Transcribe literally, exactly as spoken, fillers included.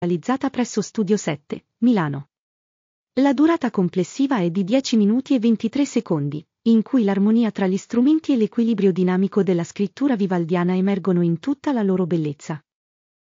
realizzata presso Studio sette, Milano. La durata complessiva è di dieci minuti e ventitré secondi, in cui l'armonia tra gli strumenti e l'equilibrio dinamico della scrittura vivaldiana emergono in tutta la loro bellezza.